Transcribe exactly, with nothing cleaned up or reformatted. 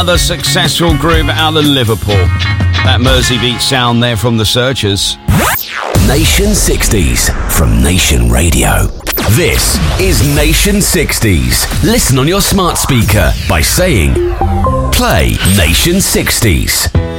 another successful group out of Liverpool. That Mersey beat sound there from the Searchers. Nation sixties from Nation Radio. This is Nation sixties. Listen on your smart speaker by saying, play Nation sixties.